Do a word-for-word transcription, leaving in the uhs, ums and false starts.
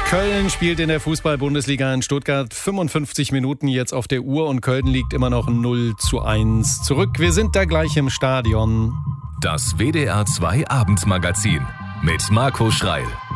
Köln spielt in der Fußball-Bundesliga in Stuttgart. fünfundfünfzig Minuten jetzt auf der Uhr und Köln liegt immer noch null zu eins zurück. Wir sind da gleich im Stadion. Das W D R zwei Abendmagazin mit Marco Schreil.